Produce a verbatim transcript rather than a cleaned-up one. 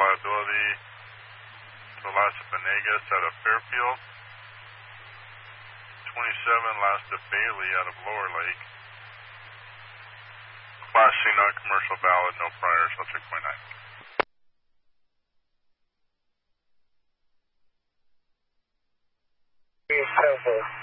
liability to Eliza Venegas out of Fairfield. twenty-seven, last to Bailey out of Lower Lake. Class C non-commercial valid, no priors, I'll check point nine. Yes,